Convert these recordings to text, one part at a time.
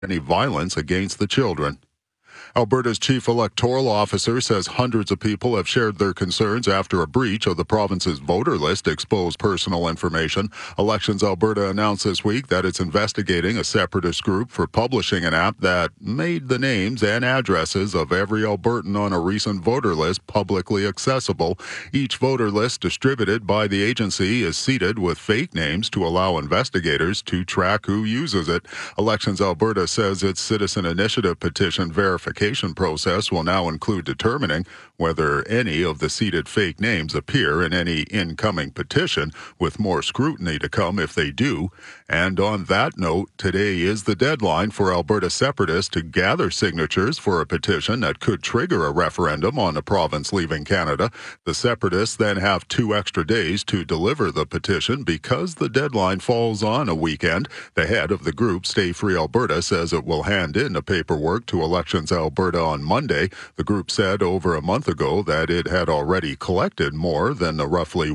any violence against the children. Alberta's chief electoral officer says hundreds of people have shared their concerns after a breach of the province's voter list exposed personal information. Elections Alberta announced this week that it's investigating a separatist group for publishing an app that made the names and addresses of every Albertan on a recent voter list publicly accessible. Each voter list distributed by the agency is seeded with fake names to allow investigators to track who uses it. Elections Alberta says its citizen initiative petition verification process will now include determining whether any of the seeded fake names appear in any incoming petition, with more scrutiny to come if they do. And on that note, today is the deadline for Alberta separatists to gather signatures for a petition that could trigger a referendum on a province leaving Canada. The separatists then have 2 extra days to deliver the petition because the deadline falls on a weekend. The head of the group, Stay Free Alberta, says it will hand in the paperwork to Elections Alberta on Monday. The group said over a month ago that it had already collected more than the roughly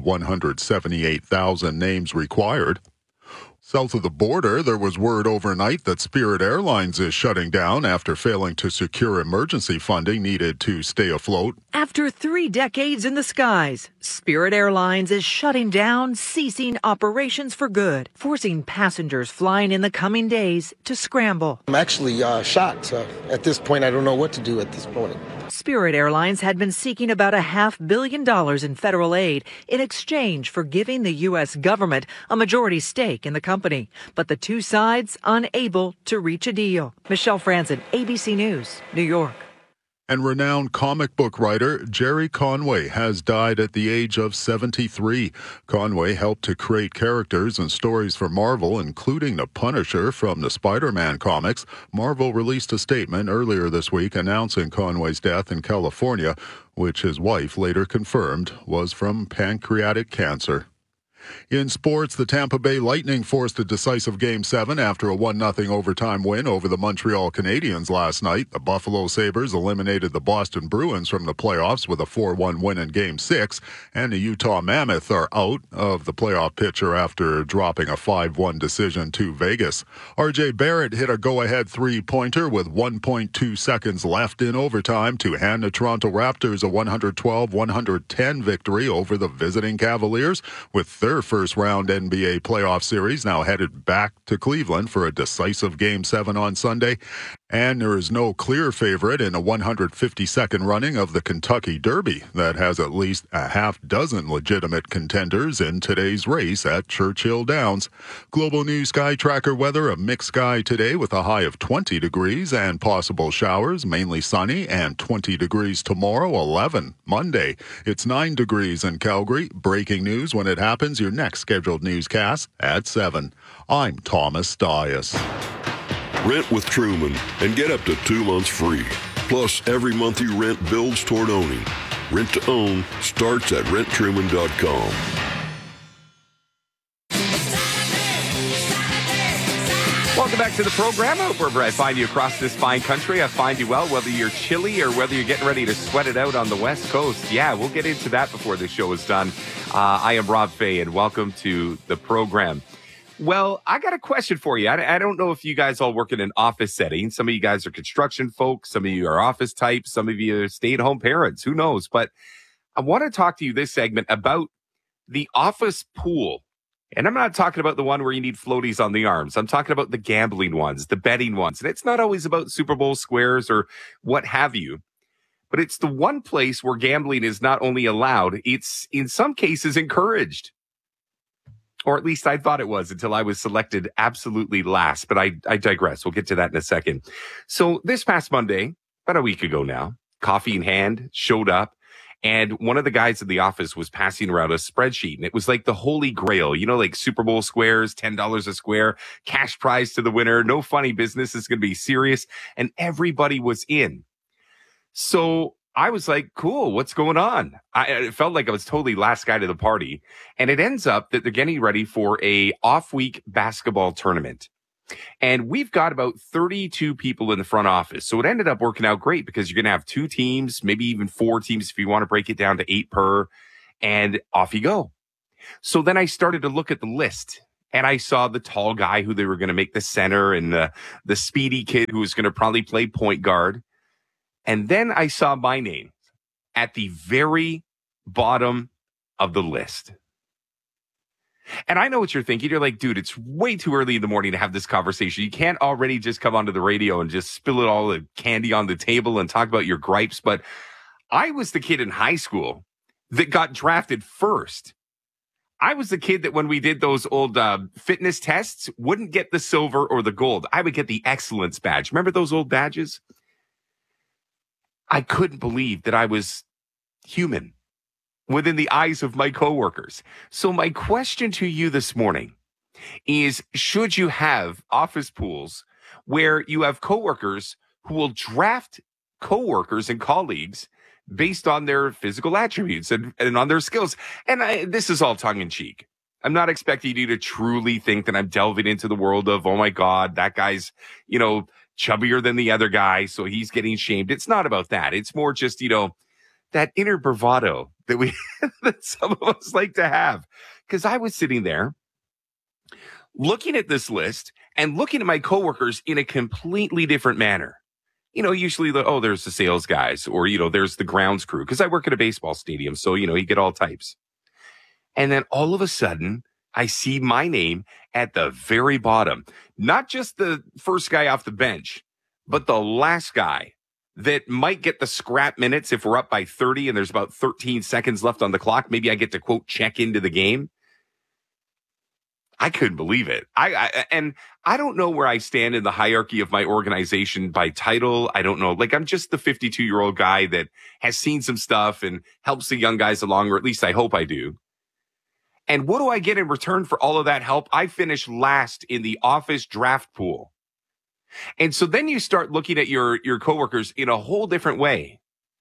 178,000 names required. South of the border, there was word overnight that Spirit Airlines is shutting down after failing to secure emergency funding needed to stay afloat. After 3 decades in the skies, Spirit Airlines is shutting down, ceasing operations for good, forcing passengers flying in the coming days to scramble. I'm actually shocked. At this point, I don't know what to do at this point. Spirit Airlines had been seeking about $500 million in federal aid in exchange for giving the U.S. government a majority stake in the company. But the two sides unable to reach a deal. Michelle Franzen, ABC News, New York. And renowned comic book writer Jerry Conway has died at the age of 73. Conway helped to create characters and stories for Marvel, including the Punisher from the Spider-Man comics. Marvel released a statement earlier this week announcing Conway's death in California, which his wife later confirmed was from pancreatic cancer. In sports, the Tampa Bay Lightning forced a decisive Game 7 after a 1-0 overtime win over the Montreal Canadiens last night. The Buffalo Sabres eliminated the Boston Bruins from the playoffs with a 4-1 win in Game 6, and the Utah Mammoth are out of the playoff picture after dropping a 5-1 decision to Vegas. R.J. Barrett hit a go-ahead three-pointer with 1.2 seconds left in overtime to hand the Toronto Raptors a 112-110 victory over the visiting Cavaliers, with their first-round NBA playoff series now headed back to Cleveland for a decisive Game 7 on Sunday. And there is no clear favorite in a 152nd running of the Kentucky Derby that has at least a half dozen legitimate contenders in today's race at Churchill Downs. Global News Sky Tracker weather: a mixed sky today with a high of 20 degrees and possible showers, mainly sunny, and 20 degrees tomorrow, 11 Monday. It's 9 degrees in Calgary. Breaking news when it happens, your next scheduled newscast at 7. I'm Thomas Dias. Rent with Truman and get up to 2 months free. Plus, every month you rent builds toward owning. Rent to own starts at renttruman.com. Welcome back to the program. Wherever I find you across this fine country, I find you well, whether you're chilly or whether you're getting ready to sweat it out on the West Coast. Yeah, we'll get into that before the show is done. I am Rob Fay, and welcome to the program. Well, I got a question for you. I don't know if you guys all work in an office setting. Some of you guys are construction folks. Some of you are office types. Some of you are stay-at-home parents. Who knows? But I want to talk to you this segment about the office pool. And I'm not talking about the one where you need floaties on the arms. I'm talking about the gambling ones, the betting ones. And it's not always about Super Bowl squares or what have you. But it's the one place where gambling is not only allowed, it's in some cases encouraged. Or at least I thought it was until I was selected absolutely last. But I digress. We'll get to that in a second. So this past Monday, about a week ago now, coffee in hand, showed up. And one of the guys in the office was passing around a spreadsheet. And it was like the holy grail, you know, like Super Bowl squares, $10 a square, cash prize to the winner. No funny business. It's going to be serious. And everybody was in. So I was like, cool, what's going on? It felt like I was totally last guy to the party. And it ends up that they're getting ready for a off-week basketball tournament. And we've got about 32 people in the front office. So it ended up working out great because you're going to have 2 teams, maybe even 4 teams if you want to break it down to 8 per, and off you go. So then I started to look at the list. And I saw the tall guy who they were going to make the center and the speedy kid who was going to probably play point guard. And then I saw my name at the very bottom of the list. And I know what you're thinking. You're like, dude, it's way too early in the morning to have this conversation. You can't already just come onto the radio and just spill it all the candy on the table and talk about your gripes. But I was the kid in high school that got drafted first. I was the kid that when we did those old fitness tests, wouldn't get the silver or the gold. I would get the excellence badge. Remember those old badges? I couldn't believe that I was human within the eyes of my coworkers. So my question to you this morning is, should you have office pools where you have coworkers who will draft coworkers and colleagues based on their physical attributes and on their skills? And this is all tongue in cheek. I'm not expecting you to truly think that I'm delving into the world of, oh my God, that guy's, chubbier than the other guy, so he's getting shamed. It's not about that. It's more just, that inner bravado that that some of us like to have. Because I was sitting there looking at this list and looking at my coworkers in a completely different manner. Usually, there's the sales guys or, there's the grounds crew. Because I work at a baseball stadium, so, you get all types. And then all of a sudden, I see my name at the very bottom. Not just the first guy off the bench, but the last guy that might get the scrap minutes if we're up by 30 and there's about 13 seconds left on the clock. Maybe I get to, quote, check into the game. I couldn't believe it. And I don't know where I stand in the hierarchy of my organization by title. I don't know. I'm just the 52-year-old guy that has seen some stuff and helps the young guys along, or at least I hope I do. And what do I get in return for all of that help? I finish last in the office draft pool. And so then you start looking at your coworkers in a whole different way.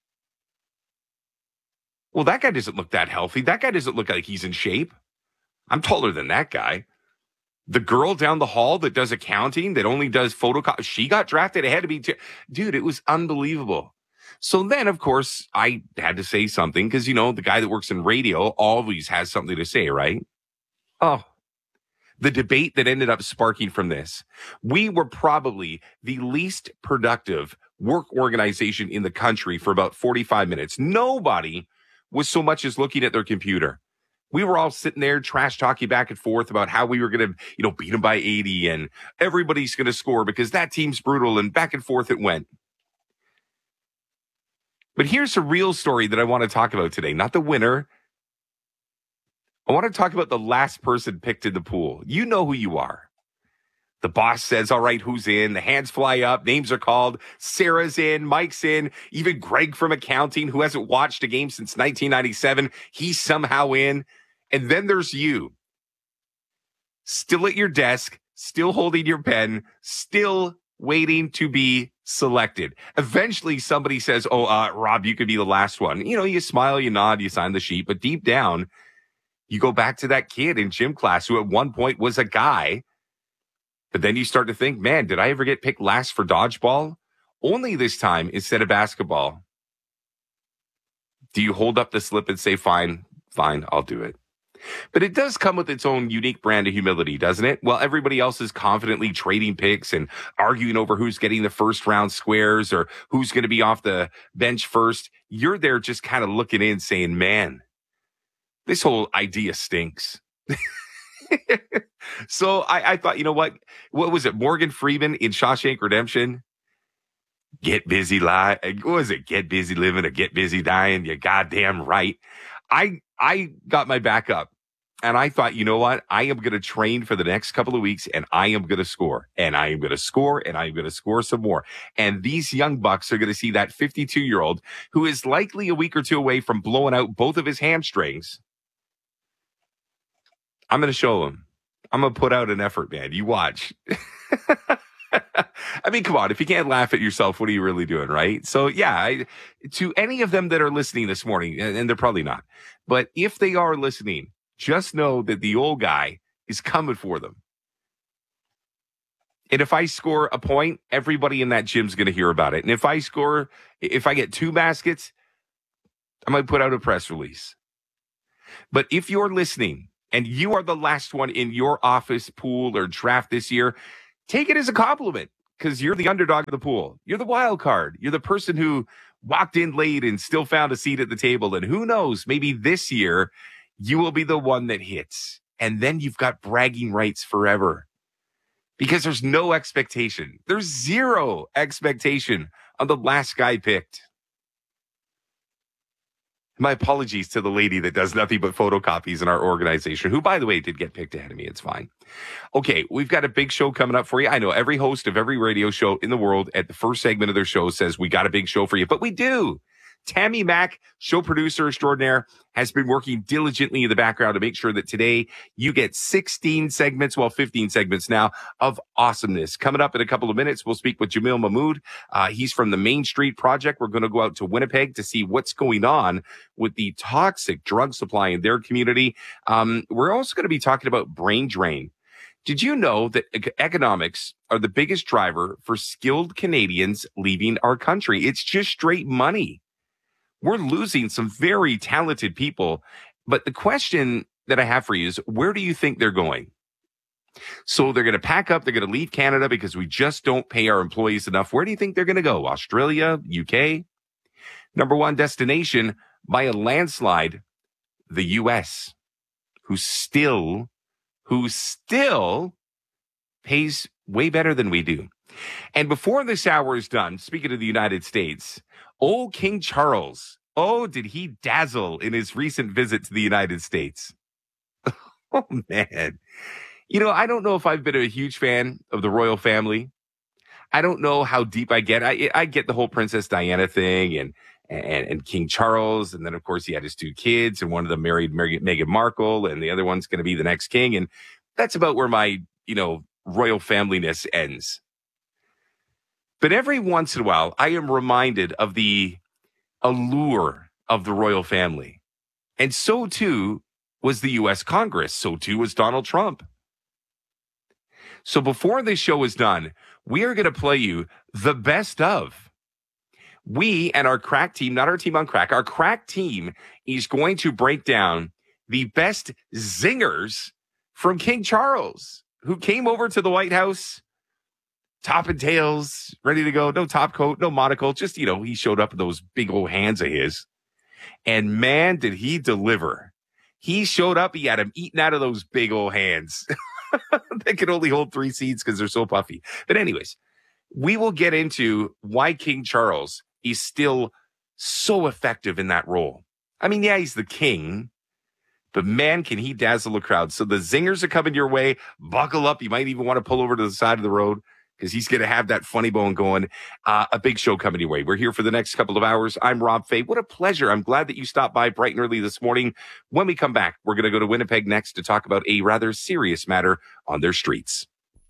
Well, that guy doesn't look that healthy. That guy doesn't look like he's in shape. I'm taller than that guy. The girl down the hall that does accounting, that only does photocopy, she got drafted ahead of me too. Dude, it was unbelievable. So then, of course, I had to say something because, the guy that works in radio always has something to say, right? Oh, the debate that ended up sparking from this. We were probably the least productive work organization in the country for about 45 minutes. Nobody was so much as looking at their computer. We were all sitting there trash talking back and forth about how we were going to, beat them by 80 and everybody's going to score because that team's brutal, and back and forth it went. But here's a real story that I want to talk about today. Not the winner. I want to talk about the last person picked in the pool. You know who you are. The boss says, all right, who's in? The hands fly up. Names are called. Sarah's in. Mike's in. Even Greg from accounting, who hasn't watched a game since 1997. He's somehow in. And then there's you. Still at your desk. Still holding your pen. Still waiting to be selected. Eventually, somebody says, Rob, you could be the last one. You smile, you nod, you sign the sheet. But deep down, you go back to that kid in gym class who at one point was a guy. But then you start to think, man, did I ever get picked last for dodgeball? Only this time, instead of basketball. Do you hold up the slip and say, fine, I'll do it? But it does come with its own unique brand of humility, doesn't it? While everybody else is confidently trading picks and arguing over who's getting the first round squares or who's going to be off the bench first, you're there just kind of looking in saying, man, this whole idea stinks. So I thought, what was it? Morgan Freeman in Shawshank Redemption? Get busy what was it? Get busy living or get busy dying? You're goddamn right. I got my back up and I thought, I am going to train for the next couple of weeks and I am going to score and I am going to score and I'm going to score some more. And these young bucks are going to see that 52-year-old who is likely a week or two away from blowing out both of his hamstrings. I'm going to show him. I'm going to put out an effort, man. You watch. I mean, come on. If you can't laugh at yourself, what are you really doing, right? So, yeah, to any of them that are listening this morning, and they're probably not, but if they are listening, just know that the old guy is coming for them. And if I score a point, everybody in that gym's going to hear about it. And if I get 2 baskets, I might put out a press release. But if you're listening and you are the last one in your office pool or draft this year, take it as a compliment because you're the underdog of the pool. You're the wild card. You're the person who walked in late and still found a seat at the table. And who knows, maybe this year you will be the one that hits. And then you've got bragging rights forever because there's no expectation. There's zero expectation on the last guy picked. My apologies to the lady that does nothing but photocopies in our organization, who, by the way, did get picked ahead of me. It's fine. Okay, we've got a big show coming up for you. I know every host of every radio show in the world at the first segment of their show says we got a big show for you, but we do. Tammy Mack, show producer extraordinaire, has been working diligently in the background to make sure that today you get 16 segments, 15 segments now of awesomeness. Coming up in a couple of minutes, we'll speak with Jamil Mahmood. He's from the Main Street Project. We're going to go out to Winnipeg to see what's going on with the toxic drug supply in their community. We're also going to be talking about brain drain. Did you know that economics are the biggest driver for skilled Canadians leaving our country? It's just straight money. We're losing some very talented people. But the question that I have for you is, where do you think they're going? So they're going to pack up. They're going to leave Canada because we just don't pay our employees enough. Where do you think they're going to go? Australia, UK? Number one destination by a landslide, the US, who still pays way better than we do. And before this hour is done, speaking of the United States, old King Charles, oh, did he dazzle in his recent visit to the United States? Oh, man. You know, I don't know if I've been a huge fan of the royal family. I don't know how deep I get. I get the whole Princess Diana thing and King Charles. And then, of course, he had his two kids, and one of them married Meghan Markle, and the other one's going to be the next king. And that's about where my, royal familyness ends. But every once in a while, I am reminded of the allure of the royal family. And so too was the U.S. Congress. So too was Donald Trump. So before this show is done, we are going to play you the best of. We and our crack team, not our team on crack, our crack team is going to break down the best zingers from King Charles, who came over to the White House top and tails, ready to go. No top coat, no monocle. Just, he showed up with those big old hands of his. And man, did he deliver. He showed up. He had him eating out of those big old hands. They can only hold 3 seats because they're so puffy. But anyways, we will get into why King Charles is still so effective in that role. I mean, yeah, he's the king, but man, can he dazzle a crowd. So the zingers are coming your way. Buckle up. You might even want to pull over to the side of the road, because he's going to have that funny bone going. A big show coming your way. We're here for the next couple of hours. I'm Rob Fay. What a pleasure. I'm glad that you stopped by bright and early this morning. When we come back, we're going to go to Winnipeg next to talk about a rather serious matter on their streets.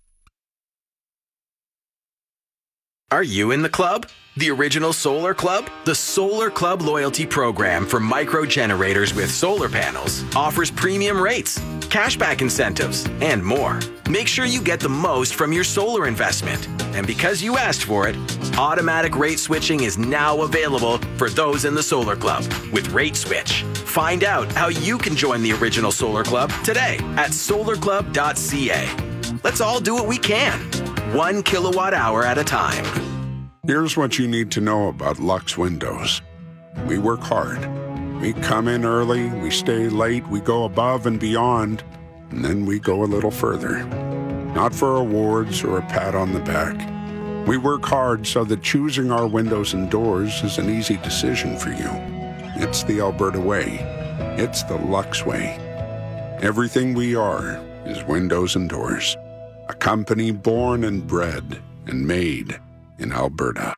Are you in the club? The Original Solar Club? The Solar Club loyalty program for micro generators with solar panels offers premium rates, cashback incentives, and more. Make sure you get the most from your solar investment. And because you asked for it, automatic rate switching is now available for those in the Solar Club with Rate Switch. Find out how you can join the Original Solar Club today at solarclub.ca. Let's all do what we can, 1 kilowatt hour at a time. Here's what you need to know about Lux Windows. We work hard. We come in early, we stay late, we go above and beyond, and then we go a little further. Not for awards or a pat on the back. We work hard so that choosing our windows and doors is an easy decision for you. It's the Alberta way. It's the Lux way. Everything we are is windows and doors. A company born and bred and made in Alberta.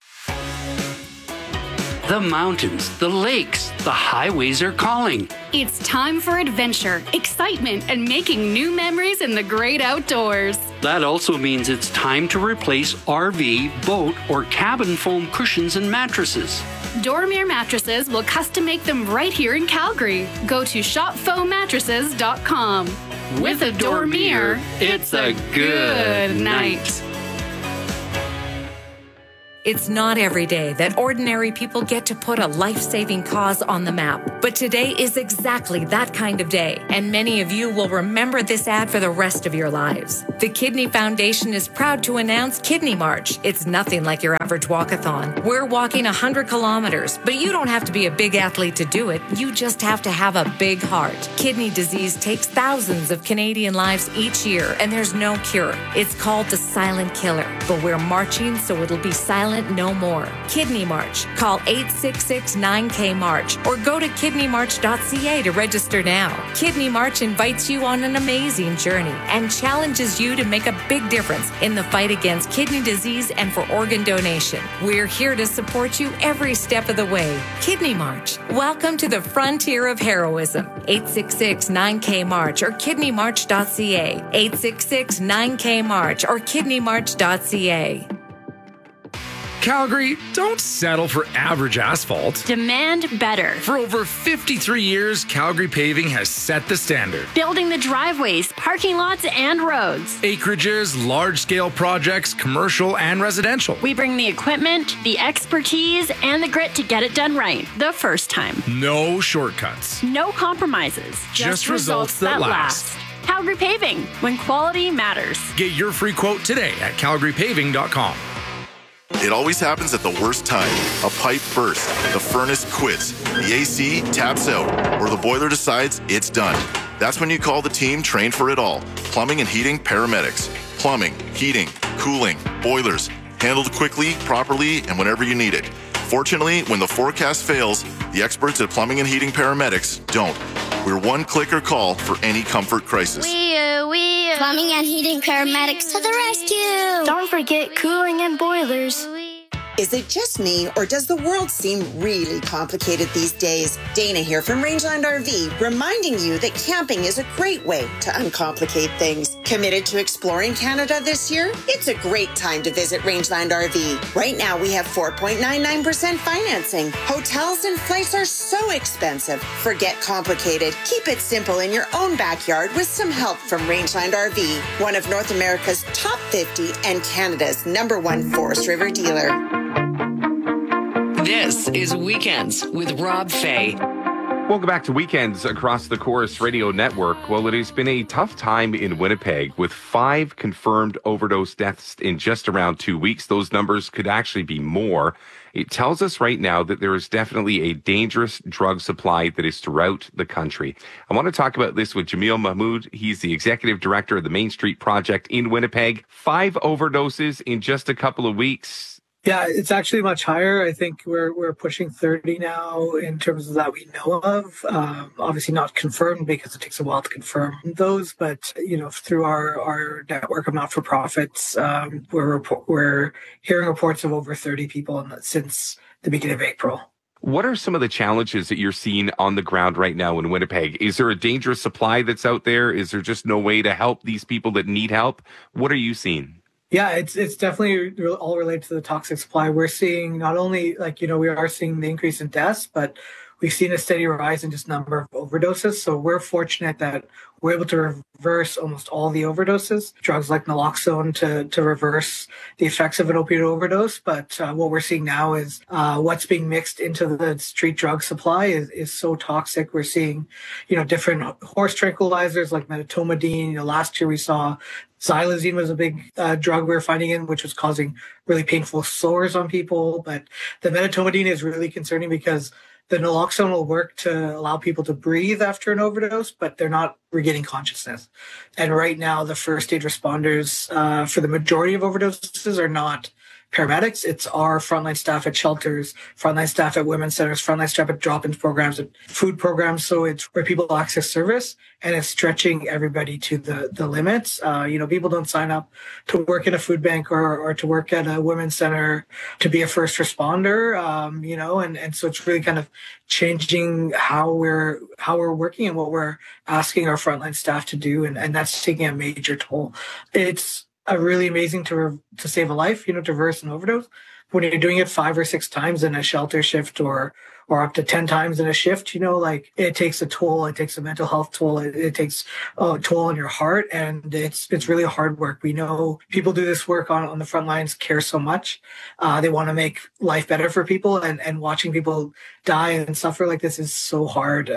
The mountains, the lakes, the highways are calling. It's time for adventure, excitement, and making new memories in the great outdoors. That also means it's time to replace RV, boat, or cabin foam cushions and mattresses. Dormier Mattresses will custom make them right here in Calgary. Go to shopfoammattresses.com. With a Dormier, it's a good night. It's not every day that ordinary people get to put a life-saving cause on the map, but today is exactly that kind of day, and many of you will remember this ad for the rest of your lives. The Kidney Foundation is proud to announce Kidney March. It's nothing like your average walkathon. We're walking 100 kilometers, but you don't have to be a big athlete to do it. You just have to have a big heart. Kidney disease takes thousands of Canadian lives each year, and there's no cure. It's called the silent killer, but we're marching so it'll be silent no more. Kidney March. Call 866-9K-MARCH or go to kidneymarch.ca to register now. Kidney March invites you on an amazing journey and challenges you to make a big difference in the fight against kidney disease and for organ donation. We're here to support you every step of the way. Kidney March. Welcome to the frontier of heroism. 866-9K-MARCH or kidneymarch.ca. 866-9K-MARCH or kidneymarch.ca. Calgary, don't settle for average asphalt. Demand better. For over 53 years, Calgary Paving has set the standard. Building the driveways, parking lots, and roads. Acreages, large-scale projects, commercial and residential. We bring the equipment, the expertise, and the grit to get it done right the first time. No shortcuts. No compromises. Just results that last. Calgary Paving, when quality matters. Get your free quote today at calgarypaving.com. It always happens at the worst time. A pipe bursts, the furnace quits, the AC taps out, or the boiler decides it's done. That's when you call the team trained for it all. Plumbing and heating paramedics. Plumbing, heating, cooling, boilers. Handled quickly, properly, and whenever you need it. Fortunately, when the forecast fails, the experts at Plumbing and Heating Paramedics don't. We're one clicker call for any comfort crisis. Plumbing and Heating Paramedics to the rescue! Don't forget cooling and boilers. Is it just me, or does the world seem really complicated these days? Dana here from Rangeland RV, reminding you that camping is a great way to uncomplicate things. Committed to exploring Canada this year? It's a great time to visit Rangeland RV. Right now, we have 4.99% financing. Hotels and flights are so expensive. Forget complicated. Keep it simple in your own backyard with some help from Rangeland RV, one of North America's top 50 and Canada's #1 Forest River dealer. This is Weekends with Rob Fay. Welcome back to Weekends across the Chorus Radio Network. Well, it has been a tough time in Winnipeg with 5 confirmed overdose deaths in just around 2 weeks. Those numbers could actually be more. It tells us right now that there is definitely a dangerous drug supply that is throughout the country. I want to talk about this with Jamil Mahmood. He's the executive director of the Main Street Project in Winnipeg. 5 overdoses in just a couple of weeks. Yeah, it's actually much higher. I think we're pushing 30 now in terms of that we know of. Obviously not confirmed because it takes a while to confirm those, but through our network of not-for-profits, we're hearing reports of over 30 people since the beginning of April. What are some of the challenges that you're seeing on the ground right now in Winnipeg? Is there a dangerous supply that's out there? Is there just no way to help these people that need help? What are you seeing? Yeah, it's definitely all related to the toxic supply. We're seeing not only we are seeing the increase in deaths, but we've seen a steady rise in just number of overdoses. So we're fortunate that we're able to reverse almost all the overdoses, drugs like naloxone to reverse the effects of an opioid overdose. But what we're seeing now is what's being mixed into the street drug supply is so toxic. We're seeing, different horse tranquilizers like medetomidine. Last year we saw xylazine was a big drug we were finding in, which was causing really painful sores on people. But the medetomidine is really concerning because the naloxone will work to allow people to breathe after an overdose, but they're not regaining consciousness. And right now, the first aid responders for the majority of overdoses are not paramedics. It's our frontline staff at shelters, frontline staff at women's centers, frontline staff at drop-in programs, at food programs. So it's where people access service, and it's stretching everybody to the limits. People don't sign up to work in a food bank or to work at a women's center to be a first responder. And so it's really kind of changing how we're working and what we're asking our frontline staff to do, and that's taking a major toll. It's really amazing to save a life, to reverse an overdose. When you're doing it 5 or 6 times in a shelter shift or or up to 10 times in a shift, like it takes a toll. It takes a mental health toll. It takes a toll on your heart. And it's really hard work. We know people do this work on the front lines, care so much. They want to make life better for people, and watching people die and suffer like this is so hard.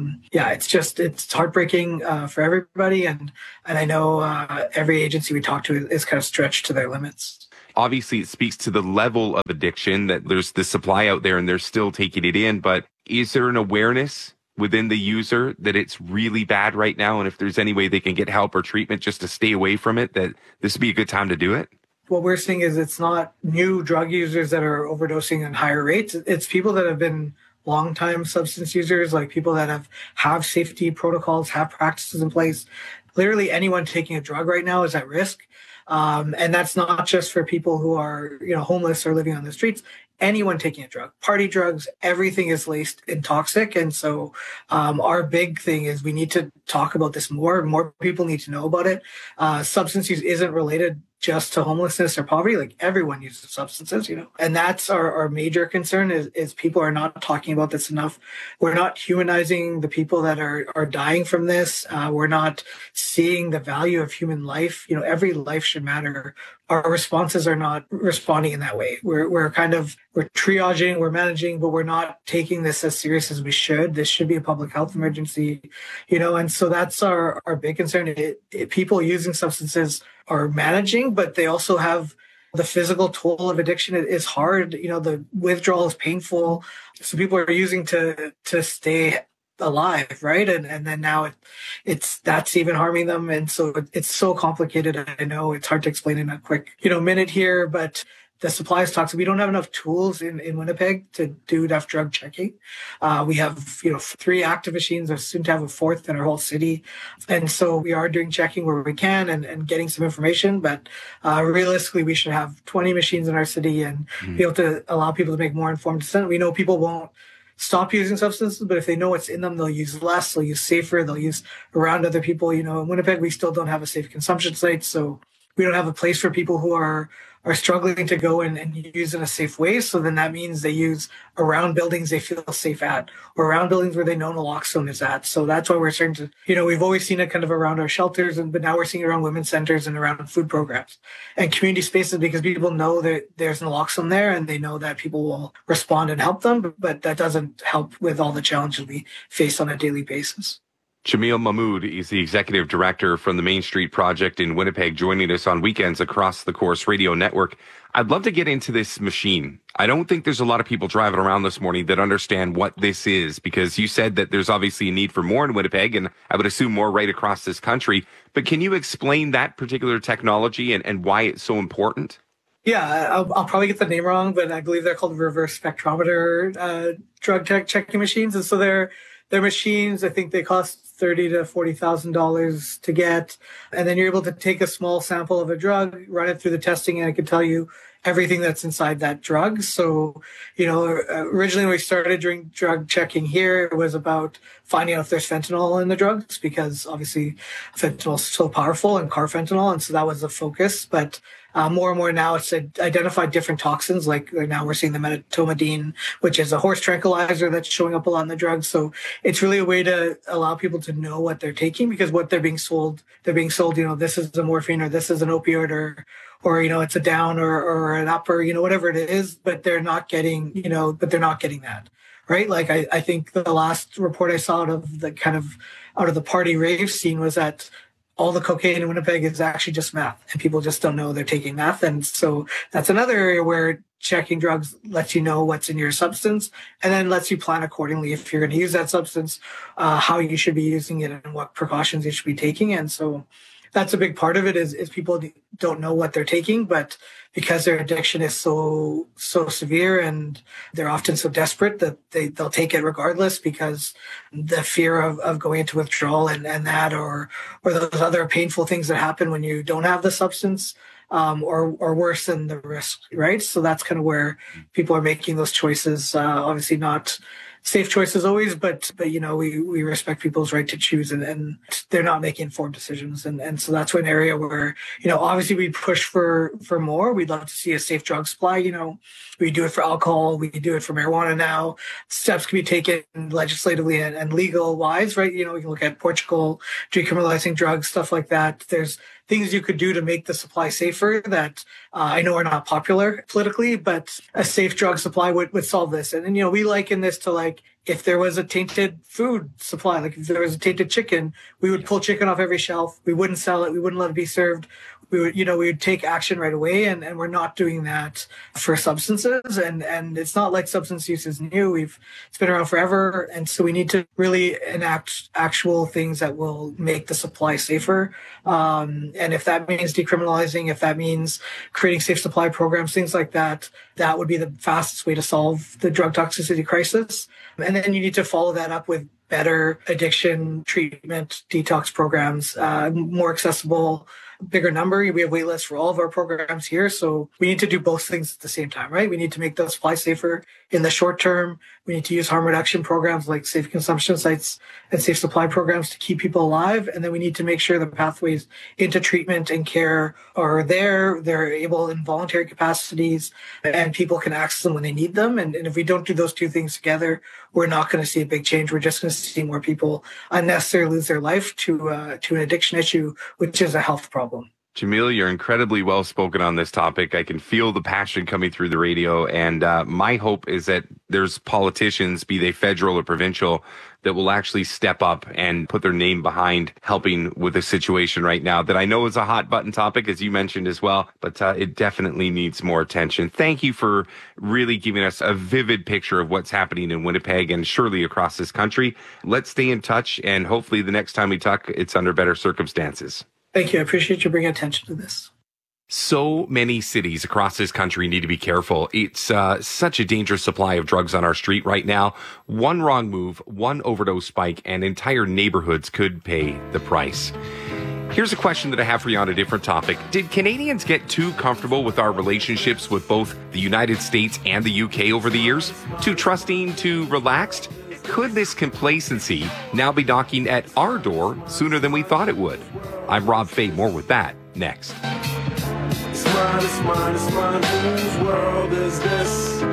It's heartbreaking for everybody. And I know every agency we talk to is kind of stretched to their limits. Obviously, it speaks to the level of addiction that there's the supply out there and they're still taking it in. But is there an awareness within the user that it's really bad right now? And if there's any way they can get help or treatment just to stay away from it, that this would be a good time to do it? What we're seeing is it's not new drug users that are overdosing at higher rates. It's people that have been long-time substance users, like people that have safety protocols, have practices in place. Literally anyone taking a drug right now is at risk. And that's not just for people who are, homeless or living on the streets. Anyone taking a drug, party drugs, everything is laced in toxic. And so our big thing is we need to talk about this more. More people need to know about it. Substance use isn't related just to homelessness or poverty. Like everyone uses substances, and that's our major concern is people are not talking about this enough. We're not humanizing the people that are dying from this. We're not seeing the value of human life. Every life should matter. Our responses are not responding in that way. We're triaging, we're managing, but we're not taking this as serious as we should. This should be a public health emergency, and so that's our big concern. People using substances are managing, but they also have the physical toll of addiction. It is hard. The withdrawal is painful. So people are using to stay alive, right? And then now that's even harming them. And so it's so complicated. I know it's hard to explain in a quick, minute here, but the supply is toxic. We don't have enough tools in Winnipeg to do enough drug checking. We have, 3 active machines, or soon to have a 4th in our whole city. And so we are doing checking where we can and getting some information. But realistically, we should have 20 machines in our city and be able to allow people to make more informed decisions. We know people won't stop using substances, but if they know what's in them, they'll use less, they'll use safer, they'll use around other people. In Winnipeg, we still don't have a safe consumption site. So we don't have a place for people who are struggling to go and use in a safe way. So then that means they use around buildings they feel safe at, or around buildings where they know naloxone is at. So that's why we're starting to, we've always seen it kind of around our shelters, but now we're seeing it around women's centers and around food programs and community spaces, because people know that there's naloxone there and they know that people will respond and help them. But that doesn't help with all the challenges we face on a daily basis. Jamil Mahmood is the executive director from the Main Street Project in Winnipeg, joining us on weekends across the Corus Radio Network. I'd love to get into this machine. I don't think there's a lot of people driving around this morning that understand what this is, because you said that there's obviously a need for more in Winnipeg, and I would assume more right across this country. But can you explain that particular technology and why it's so important? Yeah, I'll probably get the name wrong, but I believe they're called reverse spectrometer drug checking machines. And so they're machines. I think they cost $30,000 to $40,000 to get. And then you're able to take a small sample of a drug, run it through the testing, and it can tell you everything that's inside that drug. So, originally when we started doing drug checking here, it was about finding out if there's fentanyl in the drugs, because obviously fentanyl is so powerful, and carfentanil. And so that was the focus. But more and more now it's identified different toxins. Like now we're seeing the medetomidine, which is a horse tranquilizer that's showing up a lot in the drugs. So it's really a way to allow people to know what they're taking, because what they're being sold, this is a morphine, or this is an opioid, or it's a down or an up, or, whatever it is, but they're not getting, that. Right. Like I think the last report I saw out of the party rave scene was that all the cocaine in Winnipeg is actually just meth, and people just don't know they're taking meth. And so that's another area where checking drugs lets you know what's in your substance, and then lets you plan accordingly if you're going to use that substance, how you should be using it and what precautions you should be taking. And so that's a big part of it is people don't know what they're taking, but because their addiction is so severe and they're often so desperate that they'll take it regardless, because the fear of going into withdrawal and that, or those other painful things that happen when you don't have the substance, or worse than the risk, right? So that's kind of where people are making those choices. Obviously not safe choices always, but we respect people's right to choose, and they're not making informed decisions. And so that's one area where, obviously we push for more. We'd love to see a safe drug supply. We do it for alcohol. We do it for marijuana now. Steps can be taken legislatively and legal wise, right? We can look at Portugal decriminalizing drugs, stuff like that. There's things you could do to make the supply safer that I know are not popular politically, but a safe drug supply would solve this. And then, we liken this to if there was a tainted food supply, like if there was a tainted chicken, we would pull chicken off every shelf. We wouldn't sell it. We wouldn't let it be served. We would take action right away. And we're not doing that for substances. And it's not like substance use is new. It's been around forever. And so we need to really enact actual things that will make the supply safer. And if that means decriminalizing, if that means creating safe supply programs, things like that, that would be the fastest way to solve the drug toxicity crisis. And then you need to follow that up with better addiction treatment, detox programs, more accessible, bigger number. We have wait lists for all of our programs here. So we need to do both things at the same time, right? We need to make the supply safer in the short term. We need to use harm reduction programs like safe consumption sites and safe supply programs to keep people alive. And then we need to make sure the pathways into treatment and care are there. They're able in voluntary capacities and people can access them when they need them. And if we don't do those two things together, we're not going to see a big change. We're just going to see more people unnecessarily lose their life to an addiction issue, which is a health problem. Jamil, you're incredibly well spoken on this topic. I can feel the passion coming through the radio. And my hope is that there's politicians, be they federal or provincial, that will actually step up and put their name behind helping with a situation right now that I know is a hot button topic, as you mentioned as well, but it definitely needs more attention. Thank you for really giving us a vivid picture of what's happening in Winnipeg and surely across this country. Let's stay in touch, and hopefully the next time we talk, it's under better circumstances. Thank you. I appreciate you bringing attention to this. So many cities across this country need to be careful. It's such a dangerous supply of drugs on our street right now. One wrong move, one overdose spike, and entire neighborhoods could pay the price. Here's a question that I have for you on a different topic. Did Canadians get too comfortable with our relationships with both the United States and the UK over the years? Too trusting, too relaxed? Could this complacency now be knocking at our door sooner than we thought it would? I'm Rob Fay. More with that next. It's mine, whose world is this?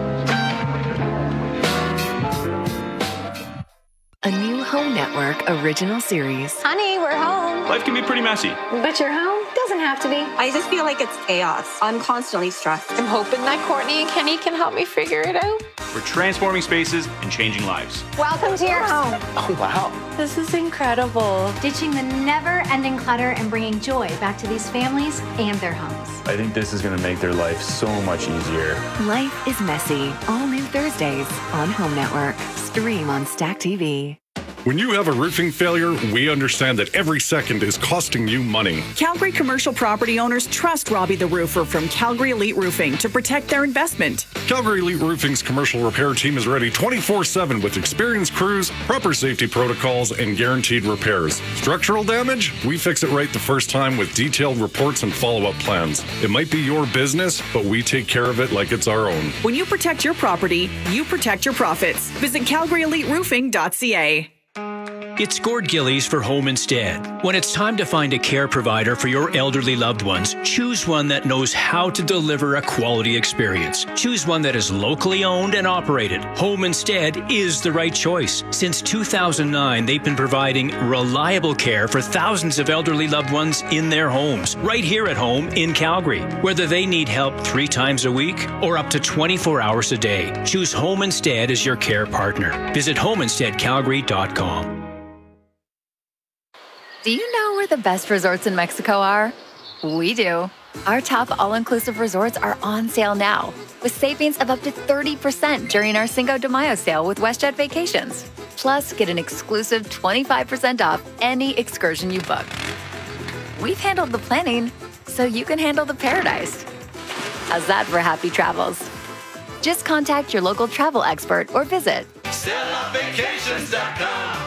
A new Home Network original series. Honey, we're home. Life can be pretty messy. But your home doesn't have to be. I just feel like it's chaos. I'm constantly stressed. I'm hoping that Courtney and Kenny can help me figure it out. We're transforming spaces and changing lives. Welcome to your home. Oh, wow. This is incredible. Ditching the never-ending clutter and bringing joy back to these families and their homes. I think this is going to make their life so much easier. Life is messy. All new Thursdays on Home Network. Stream on Stack TV. When you have a roofing failure, we understand that every second is costing you money. Calgary commercial property owners trust Robbie the Roofer from Calgary Elite Roofing to protect their investment. Calgary Elite Roofing's commercial repair team is ready 24/7 with experienced crews, proper safety protocols, and guaranteed repairs. Structural damage? We fix it right the first time with detailed reports and follow-up plans. It might be your business, but we take care of it like it's our own. When you protect your property, you protect your profits. Visit CalgaryEliteRoofing.ca. It's Gord Gillies for Home Instead. When it's time to find a care provider for your elderly loved ones, choose one that knows how to deliver a quality experience. Choose one that is locally owned and operated. Home Instead is the right choice. Since 2009, they've been providing reliable care for thousands of elderly loved ones in their homes, right here at home in Calgary. Whether they need help 3 times a week or up to 24 hours a day, choose Home Instead as your care partner. Visit homeinsteadcalgary.com. Do you know where the best resorts in Mexico are? We do. Our top all-inclusive resorts are on sale now, with savings of up to 30% during our Cinco de Mayo sale with WestJet Vacations. Plus, get an exclusive 25% off any excursion you book. We've handled the planning, so you can handle the paradise. How's that for happy travels? Just contact your local travel expert or visit StellaVacations.com.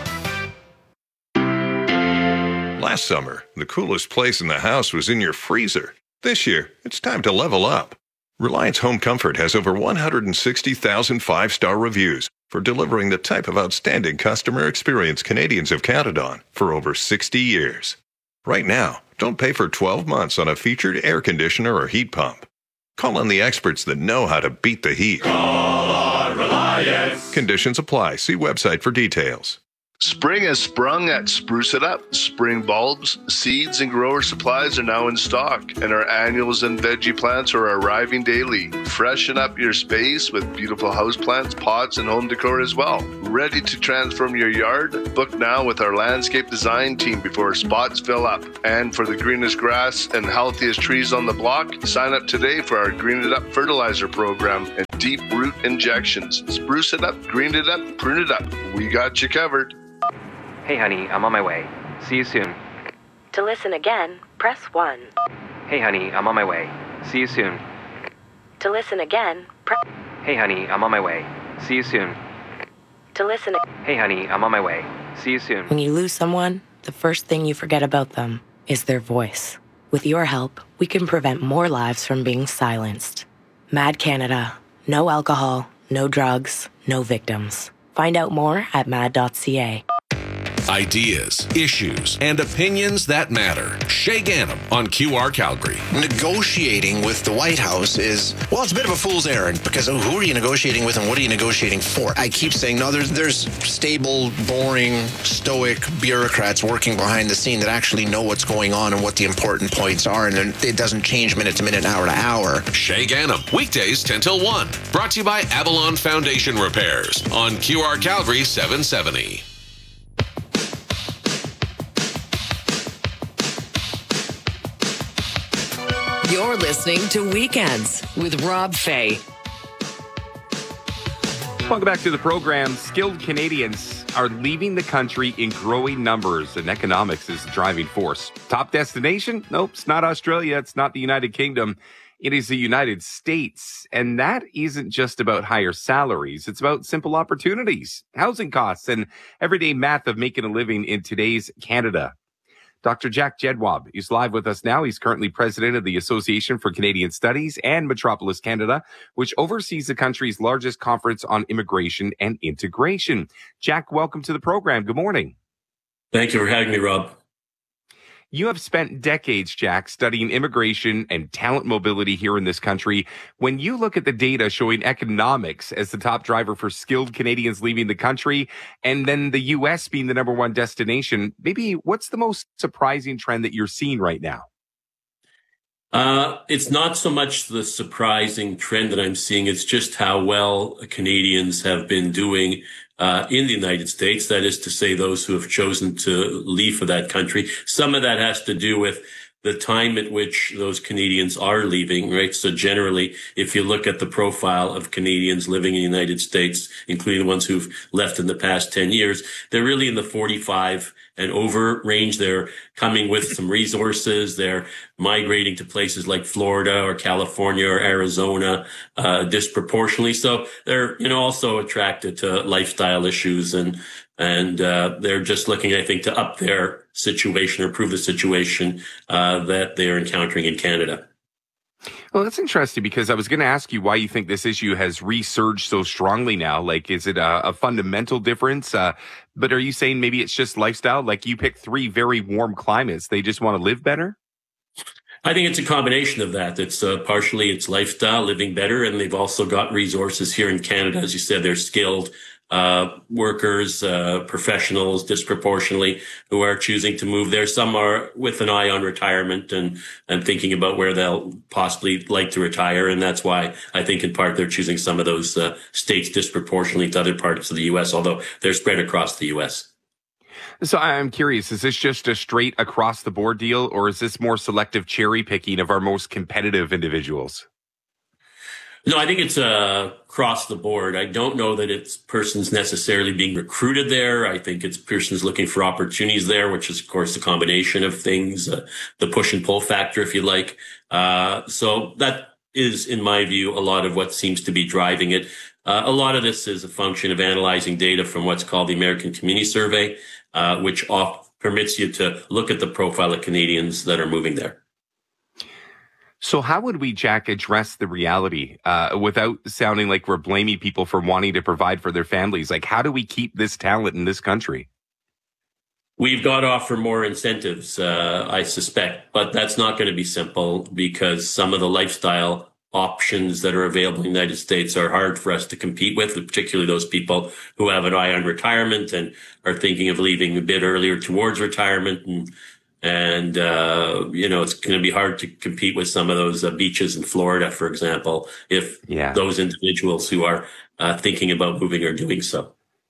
Last summer, the coolest place in the house was in your freezer. This year, it's time to level up. Reliance Home Comfort has over 160,000 5-star reviews for delivering the type of outstanding customer experience Canadians have counted on for over 60 years. Right now, don't pay for 12 months on a featured air conditioner or heat pump. Call on the experts that know how to beat the heat. Call on Reliance. Conditions apply. See website for details. Spring has sprung at Spruce It Up. Spring bulbs, seeds, and grower supplies are now in stock, and our annuals and veggie plants are arriving daily. Freshen up your space with beautiful houseplants, pots, and home decor as well. Ready to transform your yard? Book now with our landscape design team before spots fill up. And for the greenest grass and healthiest trees on the block, sign up today for our Green It Up fertilizer program and deep root injections. Spruce it up, green it up, prune it up. We got you covered. Hey honey, I'm on my way. See you soon. To listen again, press 1. Hey honey, I'm on my way. See you soon. To listen again, press... Hey honey, I'm on my way. See you soon. To listen... Hey honey, I'm on my way. See you soon. When you lose someone, the first thing you forget about them is their voice. With your help, we can prevent more lives from being silenced. MAD Canada. No alcohol, no drugs, no victims. Find out more at mad.ca. Ideas, issues, and opinions that matter. Shay Ganem on QR Calgary. Negotiating with the White House is, well, it's a bit of a fool's errand because who are you negotiating with and what are you negotiating for? I keep saying, no, there's stable, boring, stoic bureaucrats working behind the scene that actually know what's going on and what the important points are, and it doesn't change minute to minute, hour to hour. Shay Ganem, weekdays 10 till 1. Brought to you by Avalon Foundation Repairs on QR Calgary 770. You're listening to Weekends with Rob Fay. Welcome back to the program. Skilled Canadians are leaving the country in growing numbers, and economics is the driving force. Top destination? Nope, it's not Australia. It's not the United Kingdom. It is the United States. And that isn't just about higher salaries. It's about simple opportunities, housing costs, and everyday math of making a living in today's Canada. Dr. Jack Jedwab is live with us now. He's currently president of the Association for Canadian Studies and Metropolis Canada, which oversees the country's largest conference on immigration and integration. Jack, welcome to the program. Good morning. Thank you for having me, Rob. You have spent decades, Jack, studying immigration and talent mobility here in this country. When you look at the data showing economics as the top driver for skilled Canadians leaving the country, and then the U.S. being the number one destination, maybe what's the most surprising trend that you're seeing right now? It's not so much the surprising trend that I'm seeing. It's just how well Canadians have been doing in the United States. That is to say, those who have chosen to leave for that country. Some of that has to do with the time at which those Canadians are leaving, right? So generally, if you look at the profile of Canadians living in the United States, including the ones who've left in the past 10 years, they're really in the 45 and over range. They're coming with some resources. They're migrating to places like Florida or California or Arizona, disproportionately. So they're, also attracted to lifestyle issues and they're just looking, I think, to up their situation or improve the situation, that they're encountering in Canada. Well, that's interesting because I was going to ask you why you think this issue has resurged so strongly now. Like, is it a fundamental difference? But are you saying maybe it's just lifestyle? Like, you pick 3 very warm climates. They just want to live better? I think it's a combination of that. It's partially it's lifestyle, living better, and they've also got resources here in Canada. As you said, they're skilled workers, professionals disproportionately who are choosing to move there. Some are with an eye on retirement and thinking about where they'll possibly like to retire. And that's why I think in part they're choosing some of those states disproportionately to other parts of the U.S., although they're spread across the U.S. So I'm curious, is this just a straight across the board deal, or is this more selective cherry picking of our most competitive individuals? No, I think it's across the board. I don't know that it's persons necessarily being recruited there. I think it's persons looking for opportunities there, which is, of course, a combination of things, the push and pull factor, if you like. So that is, in my view, a lot of what seems to be driving it. A lot of this is a function of analyzing data from what's called the American Community Survey, which permits you to look at the profile of Canadians that are moving there. So how would we, Jack, address the reality without sounding like we're blaming people for wanting to provide for their families? Like, how do we keep this talent in this country? We've got to offer more incentives, I suspect, but that's not going to be simple because some of the lifestyle options that are available in the United States are hard for us to compete with, particularly those people who have an eye on retirement and are thinking of leaving a bit earlier towards retirement. And it's going to be hard to compete with some of those beaches in Florida, for example, if those individuals who are thinking about moving are doing so.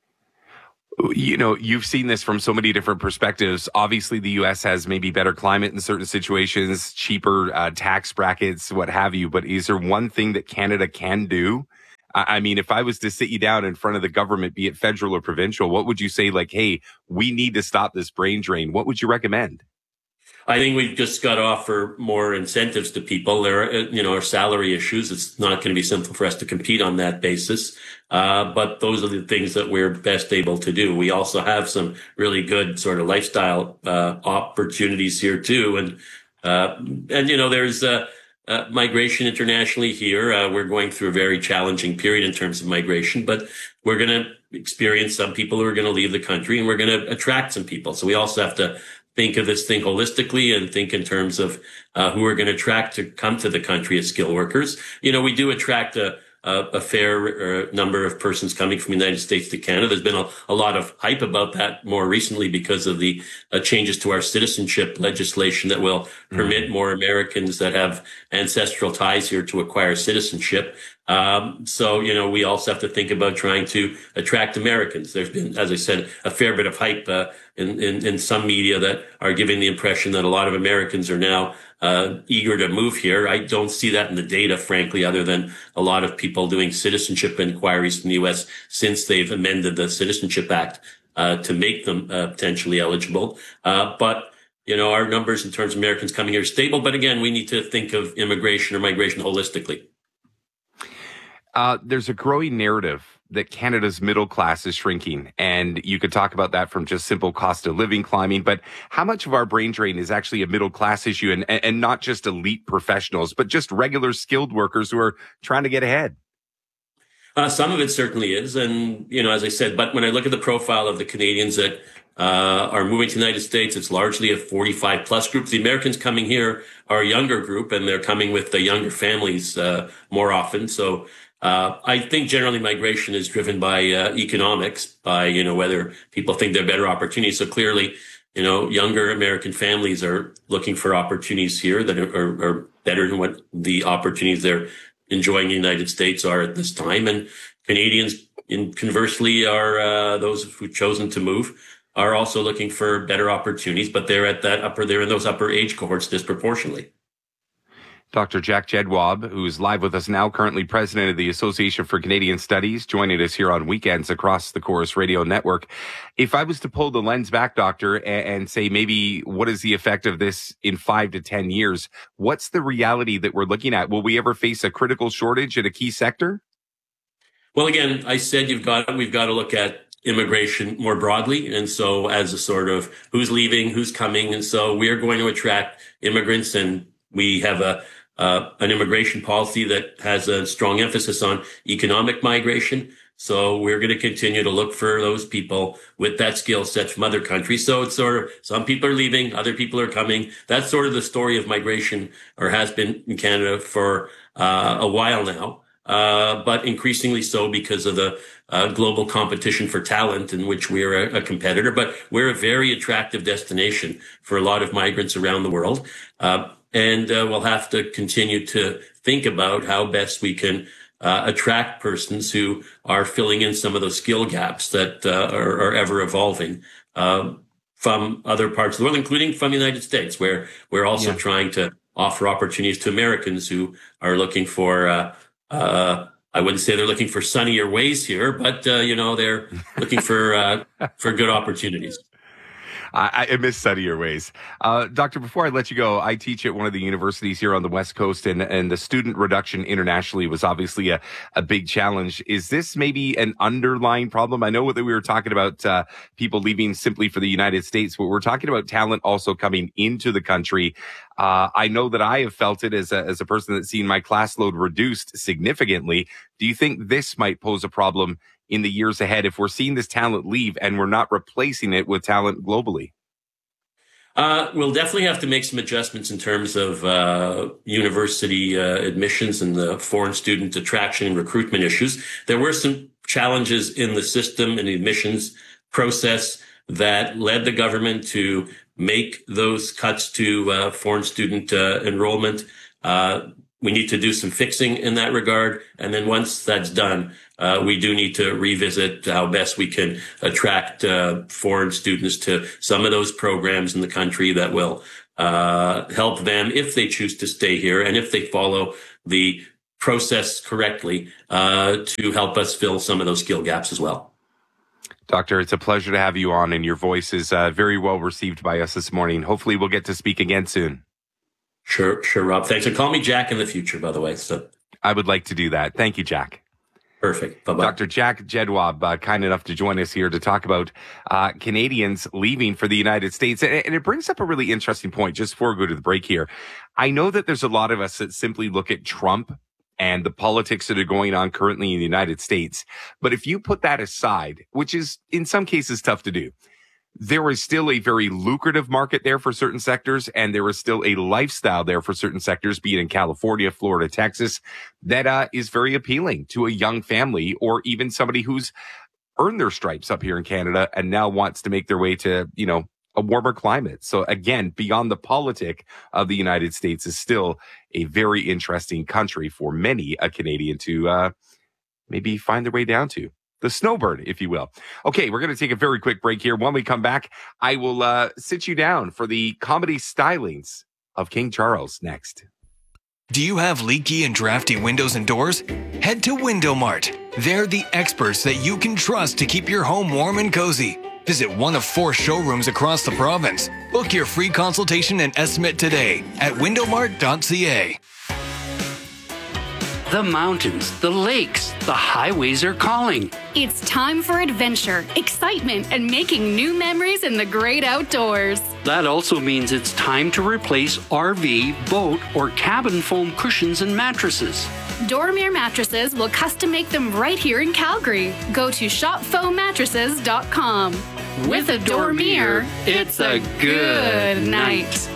You know, you've seen this from so many different perspectives. Obviously, the U.S. has maybe better climate in certain situations, cheaper tax brackets, what have you. But is there one thing that Canada can do? I mean, if I was to sit you down in front of the government, be it federal or provincial, what would you say? Like, hey, we need to stop this brain drain. What would you recommend? I think we've just got to offer more incentives to people. There are, salary issues. It's not going to be simple for us to compete on that basis. But those are the things that we're best able to do. We also have some really good sort of lifestyle, opportunities here too. And there's, migration internationally here. We're going through a very challenging period in terms of migration, but we're going to experience some people who are going to leave the country and we're going to attract some people. So we also have to think of this thing holistically and think in terms of who we're going to attract to come to the country as skilled workers. We do attract a fair number of persons coming from the United States to Canada. There's been a lot of hype about that more recently because of the changes to our citizenship legislation that will permit more Americans that have ancestral ties here to acquire citizenship. So we also have to think about trying to attract Americans. There's been, as I said, a fair bit of hype in some media that are giving the impression that a lot of Americans are now eager to move here. I don't see that in the data, frankly, other than a lot of people doing citizenship inquiries in the U.S. since they've amended the Citizenship Act to make them potentially eligible. But our numbers in terms of Americans coming here are stable. But again, we need to think of immigration or migration holistically. There's a growing narrative that Canada's middle class is shrinking, and you could talk about that from just simple cost of living climbing, but how much of our brain drain is actually a middle class issue and not just elite professionals, but just regular skilled workers who are trying to get ahead? Some of it certainly is. And, as I said, but when I look at the profile of the Canadians that are moving to the United States, it's largely a 45 plus group. The Americans coming here are a younger group and they're coming with the younger families more often. So I think generally migration is driven by economics, by, whether people think there are better opportunities. So clearly, younger American families are looking for opportunities here that are better than what the opportunities they're enjoying in the United States are at this time. And Canadians, conversely, are those who've chosen to move are also looking for better opportunities, but they're in those upper age cohorts disproportionately. Dr. Jack Jedwab, who's live with us now, currently president of the Association for Canadian Studies, joining us here on weekends across the Corus Radio Network. If I was to pull the lens back, Doctor, and say maybe what is the effect of this in 5 to 10 years, what's the reality that we're looking at? Will we ever face a critical shortage in a key sector? Well, again, I said we've got to look at immigration more broadly. And so as a sort of who's leaving, who's coming. And so we are going to attract immigrants, and we have an immigration policy that has a strong emphasis on economic migration. So we're going to continue to look for those people with that skill set from other countries. So it's sort of some people are leaving, other people are coming. That's sort of the story of migration, or has been in Canada for a while now. But increasingly so because of the global competition for talent, in which we're a competitor. But we're a very attractive destination for a lot of migrants around the world. And we'll have to continue to think about how best we can attract persons who are filling in some of those skill gaps that are ever evolving from other parts of the world, including from the United States, where we're also trying to offer opportunities to Americans who are looking for I wouldn't say they're looking for sunnier ways here, but they're looking for good opportunities. I miss sunnier ways. Doctor, before I let you go, I teach at one of the universities here on the West Coast, and the student reduction internationally was obviously a big challenge. Is this maybe an underlying problem? I know that we were talking about people leaving simply for the United States, but we're talking about talent also coming into the country. I know that I have felt it as a person that's seen my class load reduced significantly. Do you think this might pose a problem in the years ahead if we're seeing this talent leave and we're not replacing it with talent globally? We'll definitely have to make some adjustments in terms of university admissions and the foreign student attraction and recruitment issues. There were some challenges in the system and the admissions process that led the government to make those cuts to foreign student enrollment. We need to do some fixing in that regard. And then once that's done, we do need to revisit how best we can attract foreign students to some of those programs in the country that will help them if they choose to stay here and if they follow the process correctly to help us fill some of those skill gaps as well. Doctor, it's a pleasure to have you on, and your voice is very well received by us this morning. Hopefully we'll get to speak again soon. Sure, Rob. Thanks. And call me Jack in the future, by the way. So I would like to do that. Thank you, Jack. Perfect. Bye-bye. Dr. Jack Jedwab, kind enough to join us here to talk about Canadians leaving for the United States. And it brings up a really interesting point just before we go to the break here. I know that there's a lot of us that simply look at Trump and the politics that are going on currently in the United States. But if you put that aside, which is in some cases tough to do, there is still a very lucrative market there for certain sectors, and there is still a lifestyle there for certain sectors, be it in California, Florida, Texas, that is very appealing to a young family or even somebody who's earned their stripes up here in Canada and now wants to make their way to, a warmer climate. So again, beyond the politic of the United States is still a very interesting country for many a Canadian to maybe find their way down to. The snowbird, if you will. Okay, we're going to take a very quick break here. When we come back, I will sit you down for the comedy stylings of King Charles next. Do you have leaky and drafty windows and doors? Head to Window Mart. They're the experts that you can trust to keep your home warm and cozy. Visit one of 4 showrooms across the province. Book your free consultation and estimate today at windowmart.ca. The mountains, the lakes, the highways are calling. It's time for adventure, excitement, and making new memories in the great outdoors. That also means it's time to replace RV, boat, or cabin foam cushions and mattresses. Dormier Mattresses will custom make them right here in Calgary. Go to shopfoammattresses.com. With a Dormier, it's a good night.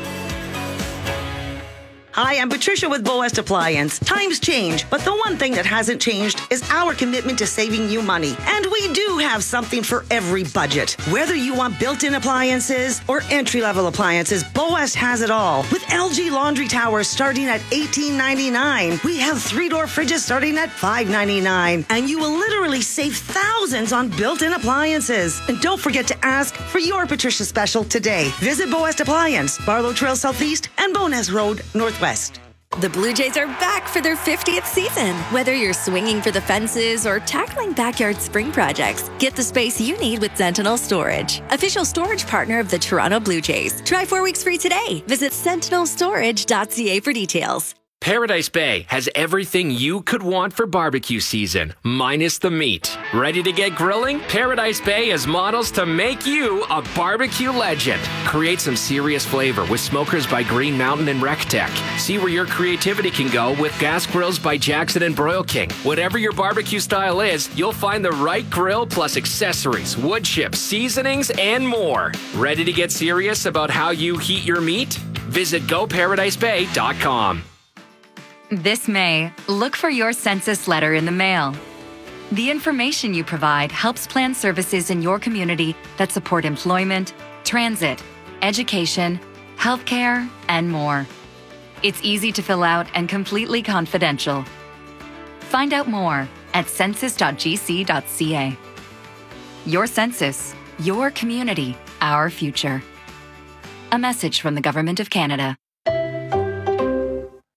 Hi, I'm Patricia with Boest Appliance. Times change, but the one thing that hasn't changed is our commitment to saving you money. And we do have something for every budget. Whether you want built-in appliances or entry-level appliances, Boest has it all. With LG laundry towers starting at $18.99. We have 3-door fridges starting at $5.99. And you will literally save thousands on built-in appliances. And don't forget to ask for your Patricia special today. Visit Boest Appliance, Barlow Trail Southeast and Bowness Road Northwest. The Blue Jays are back for their 50th season. Whether you're swinging for the fences or tackling backyard spring projects, get the space you need with Sentinel Storage, official storage partner of the Toronto Blue Jays. Try 4 weeks free today. Visit sentinelstorage.ca for details. Paradise Bay has everything you could want for barbecue season, minus the meat. Ready to get grilling? Paradise Bay has models to make you a barbecue legend. Create some serious flavor with smokers by Green Mountain and RecTech. See where your creativity can go with gas grills by Jackson and Broil King. Whatever your barbecue style is, you'll find the right grill plus accessories, wood chips, seasonings, and more. Ready to get serious about how you heat your meat? Visit GoParadiseBay.com. This May, look for your census letter in the mail. The information you provide helps plan services in your community that support employment, transit, education, healthcare, and more. It's easy to fill out and completely confidential. Find out more at census.gc.ca. Your census, your community, our future. A message from the Government of Canada.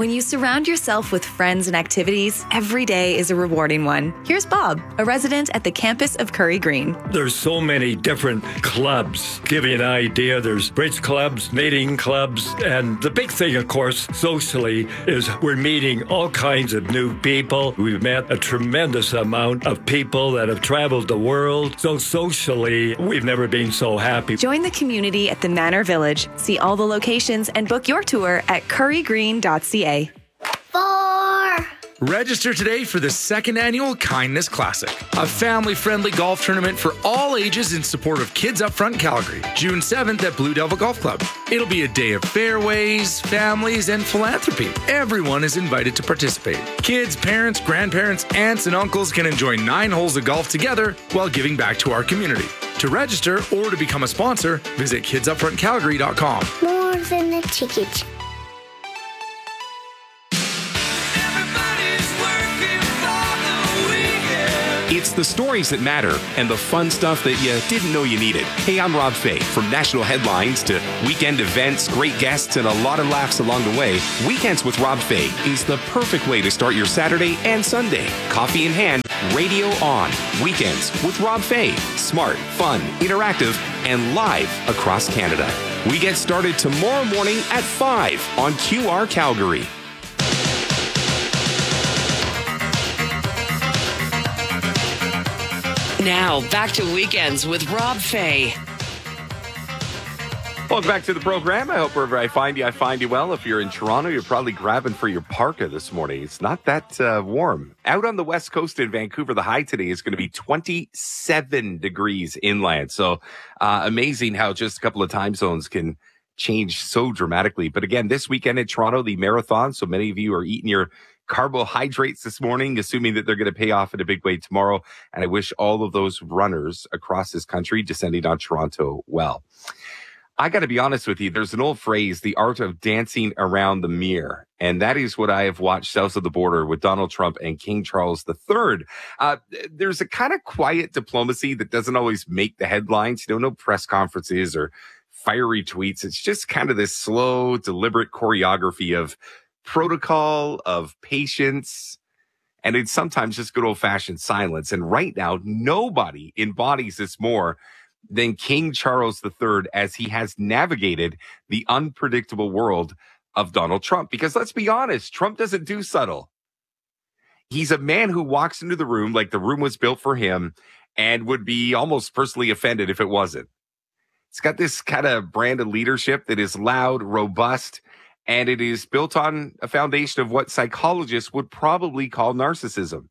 When you surround yourself with friends and activities, every day is a rewarding one. Here's Bob, a resident at the campus of Curry Green. There's so many different clubs. Give you an idea, there's bridge clubs, knitting clubs, and the big thing, of course, socially, is we're meeting all kinds of new people. We've met a tremendous amount of people that have traveled the world. So socially, we've never been so happy. Join the community at the Manor Village. See all the locations and book your tour at currygreen.ca. 4. Register today for the second annual Kindness Classic, a family-friendly golf tournament for all ages in support of Kids Upfront Calgary, June 7th at Blue Devil Golf Club. It'll be a day of fairways, families, and philanthropy. Everyone is invited to participate. Kids, parents, grandparents, aunts, and uncles can enjoy 9 holes of golf together while giving back to our community. To register or to become a sponsor, visit kidsupfrontcalgary.com. More than a ticket. It's the stories that matter and the fun stuff that you didn't know you needed. Hey, I'm Rob Fay. From national headlines to weekend events, great guests, and a lot of laughs along the way, Weekends with Rob Fay is the perfect way to start your Saturday and Sunday. Coffee in hand, radio on. Weekends with Rob Fay. Smart, fun, interactive, and live across Canada. We get started tomorrow morning at 5 on QR Calgary. Now, back to Weekends with Rob Fay. Welcome back to the program. I hope wherever I find you well. If you're in Toronto, you're probably grabbing for your parka this morning. It's not that warm. Out on the west coast in Vancouver, the high today is going to be 27 degrees inland. So amazing how just a couple of time zones can change so dramatically. But again, this weekend in Toronto, the marathon. So many of you are eating your carbohydrates this morning, assuming that they're going to pay off in a big way tomorrow. And I wish all of those runners across this country descending on Toronto well. I got to be honest with you. There's an old phrase, the art of dancing around the mirror. And that is what I have watched south of the border with Donald Trump and King Charles III. There's a kind of quiet diplomacy that doesn't always make the headlines. You know, no press conferences or fiery tweets. It's just kind of this slow, deliberate choreography of protocol, of patience, and it's sometimes just good old-fashioned silence. And right now, nobody embodies this more than King Charles III as he has navigated the unpredictable world of Donald Trump. Because let's be honest, Trump doesn't do subtle. He's a man who walks into the room like the room was built for him and would be almost personally offended if it wasn't. It's got this kind of brand of leadership that is loud, robust, and it is built on a foundation of what psychologists would probably call narcissism.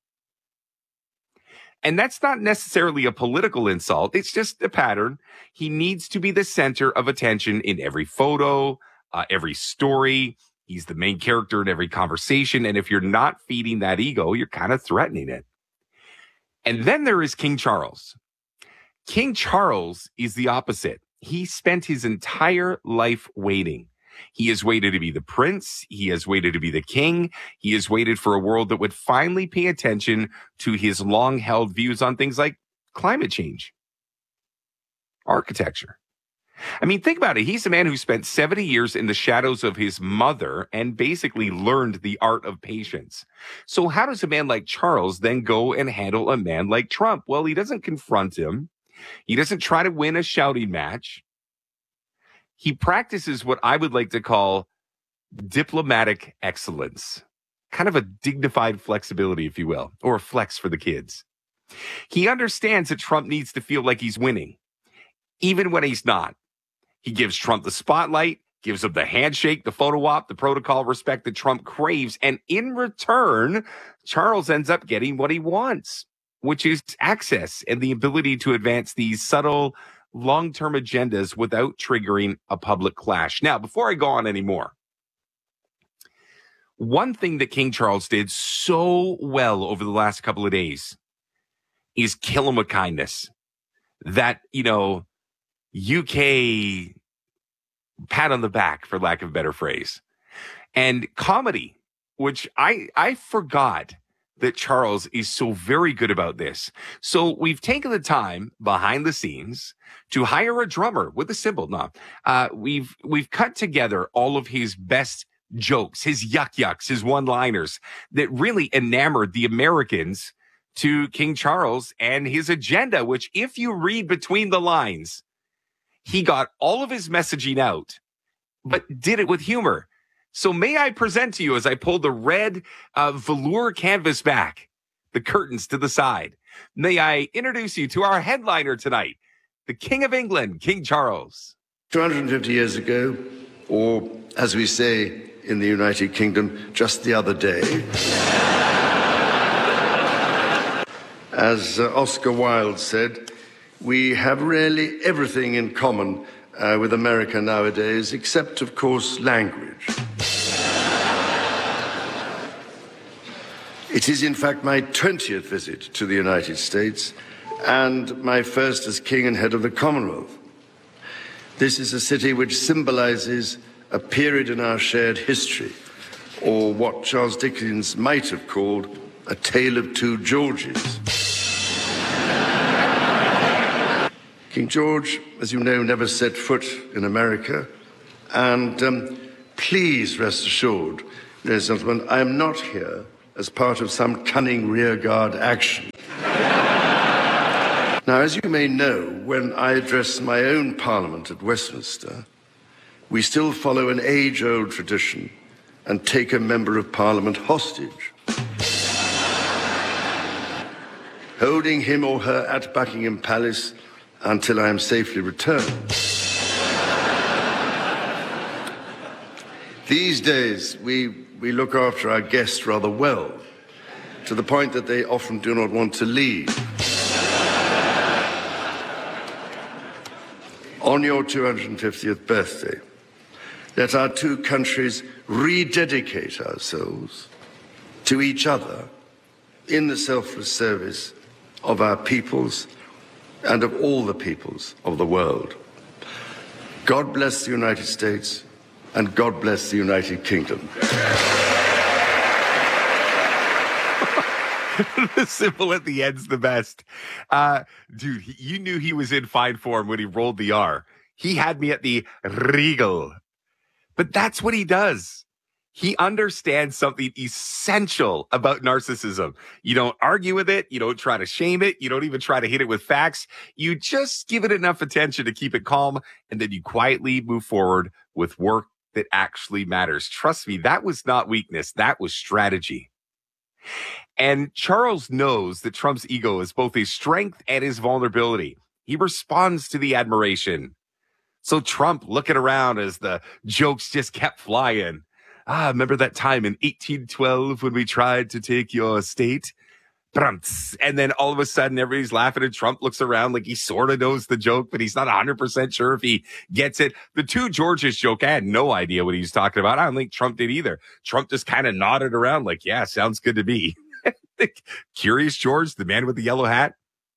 And that's not necessarily a political insult. It's just a pattern. He needs to be the center of attention in every photo, every story. He's the main character in every conversation. And if you're not feeding that ego, you're kind of threatening it. And then there is King Charles. King Charles is the opposite. He spent his entire life waiting. He has waited to be the prince. He has waited to be the king. He has waited for a world that would finally pay attention to his long-held views on things like climate change, architecture. I mean, think about it. He's a man who spent 70 years in the shadows of his mother and basically learned the art of patience. So how does a man like Charles then go and handle a man like Trump? Well, he doesn't confront him. He doesn't try to win a shouting match. He practices what I would like to call diplomatic excellence, kind of a dignified flexibility, if you will, or a flex for the kids. He understands that Trump needs to feel like he's winning, even when he's not. He gives Trump the spotlight, gives him the handshake, the photo op, the protocol respect that Trump craves. And in return, Charles ends up getting what he wants, which is access and the ability to advance these subtle, long-term agendas without triggering a public clash. Now, before I go on anymore, one thing that King Charles did so well over the last couple of days is kill him with kindness. That, UK pat on the back, for lack of a better phrase. And comedy, which I forgot that Charles is so very good about this. So we've taken the time behind the scenes to hire a drummer with a cymbal. We've cut together all of his best jokes, his yucks, his one-liners that really enamored the Americans to King Charles and his agenda, which if you read between the lines, he got all of his messaging out, but did it with humor. So may I present to you, as I pull the red velour canvas back, the curtains to the side, may I introduce you to our headliner tonight, the King of England, King Charles. 250 years ago, or as we say in the United Kingdom, just the other day, as Oscar Wilde said, we have really everything in common with America nowadays, except, of course, language. It is, in fact, my 20th visit to the United States and my first as King and head of the Commonwealth. This is a city which symbolizes a period in our shared history, or what Charles Dickens might have called a tale of two Georges. King George, as you know, never set foot in America, and please rest assured, ladies and gentlemen, I am not here as part of some cunning rearguard action. Now, as you may know, when I address my own Parliament at Westminster, we still follow an age-old tradition and take a Member of Parliament hostage, holding him or her at Buckingham Palace until I am safely returned. These days, we look after our guests rather well, to the point that they often do not want to leave. On your 250th birthday, let our two countries rededicate ourselves to each other in the selfless service of our peoples and of all the peoples of the world. God bless the United States, and God bless the United Kingdom. The symbol at the end's the best. Dude, you knew he was in fine form when he rolled the R. He had me at the regal. But that's what he does. He understands something essential about narcissism. You don't argue with it. You don't try to shame it. You don't even try to hit it with facts. You just give it enough attention to keep it calm, and then you quietly move forward with work that actually matters. Trust me, that was not weakness. That was strategy. And Charles knows that Trump's ego is both his strength and his vulnerability. He responds to the admiration. So Trump looking around as the jokes just kept flying. Remember that time in 1812 when we tried to take your state? And then all of a sudden everybody's laughing and Trump looks around like he sort of knows the joke, but he's not 100% sure if he gets it. The two Georges joke, I had no idea what he was talking about. I don't think Trump did either. Trump just kind of nodded around like, yeah, sounds good to me. Curious George, the man with the yellow hat.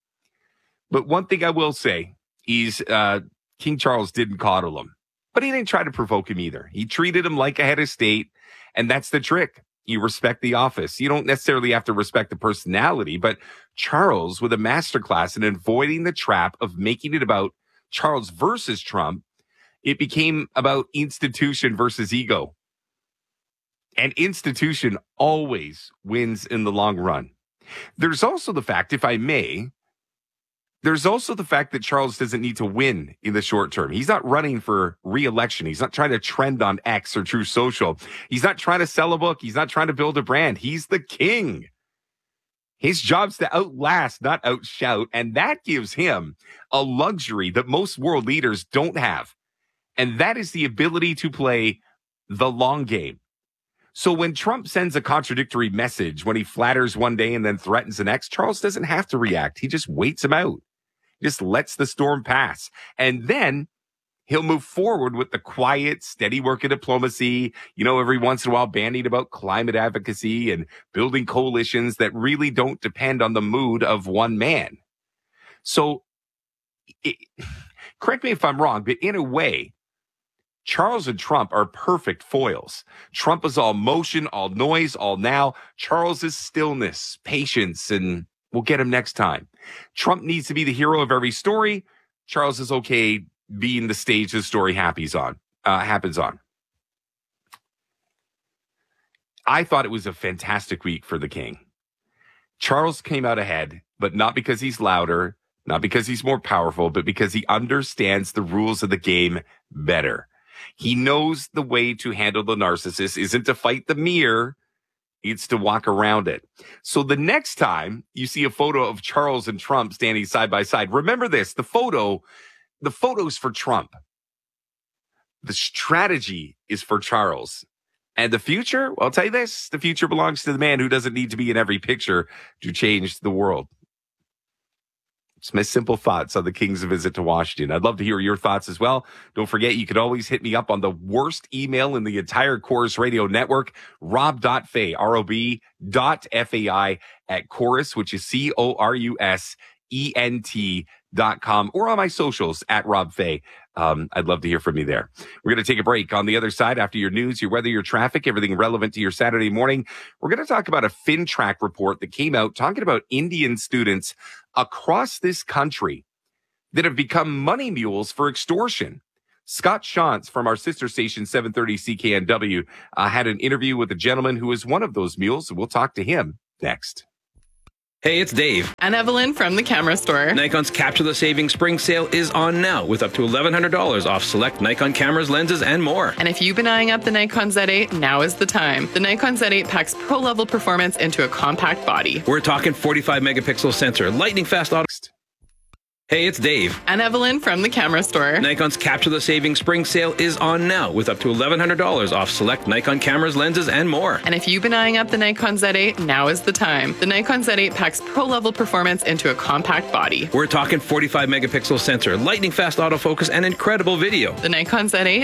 But one thing I will say is King Charles didn't coddle him, but he didn't try to provoke him either. He treated him like a head of state, and that's the trick. You respect the office. You don't necessarily have to respect the personality, but Charles, with a masterclass in avoiding the trap of making it about Charles versus Trump, it became about institution versus ego. And institution always wins in the long run. There's also the fact, if I may, there's also the fact that Charles doesn't need to win in the short term. He's not running for re-election. He's not trying to trend on X or True Social. He's not trying to sell a book. He's not trying to build a brand. He's the king. His job's to outlast, not outshout. And that gives him a luxury that most world leaders don't have. And that is the ability to play the long game. So when Trump sends a contradictory message, when he flatters one day and then threatens the next, Charles doesn't have to react. He just waits him out. Just lets the storm pass. And then he'll move forward with the quiet, steady work of diplomacy, every once in a while bandying about climate advocacy and building coalitions that really don't depend on the mood of one man. So, correct me if I'm wrong, but in a way, Charles and Trump are perfect foils. Trump is all motion, all noise, all now. Charles is stillness, patience, and we'll get him next time. Trump needs to be the hero of every story. Charles is okay being the stage the story happens on. I thought it was a fantastic week for the king. Charles came out ahead, but not because he's louder, not because he's more powerful, but because he understands the rules of the game better. He knows the way to handle the narcissist isn't to fight the mirror, it's to walk around it. So the next time you see a photo of Charles and Trump standing side by side, remember this, the photo's for Trump. The strategy is for Charles. And the future, well, I'll tell you this, the future belongs to the man who doesn't need to be in every picture to change the world. It's my simple thoughts on the king's visit to Washington. I'd love to hear your thoughts as well. Don't forget, you can always hit me up on the worst email in the entire Corus Radio network, rob.fay, rob.fai at Corus, which is CORUSENT.com, or on my socials at Rob Fay. I'd love to hear from you there. We're going to take a break. On the other side, after your news, your weather, your traffic, everything relevant to your Saturday morning, we're going to talk about a FinTrack report that came out talking about Indian students across this country that have become money mules for extortion. Scott Shantz from our sister station, 730 CKNW, had an interview with a gentleman who is one of those mules. We'll talk to him next. Hey, it's Dave. And Evelyn from the Camera Store. Nikon's Capture the Savings Spring Sale is on now with up to $1,100 off select Nikon cameras, lenses, and more. And if you've been eyeing up the Nikon Z8, now is the time. The Nikon Z8 packs pro-level performance into a compact body. We're talking 45 megapixel sensor, lightning fast auto. Hey, it's Dave. And Evelyn from the Camera Store. Nikon's Capture the Savings Spring Sale is on now with up to $1,100 off select Nikon cameras, lenses, and more. And if you've been eyeing up the Nikon Z8, now is the time. The Nikon Z8 packs pro-level performance into a compact body. We're talking 45 megapixel sensor, lightning fast autofocus, and incredible video. The Nikon Z8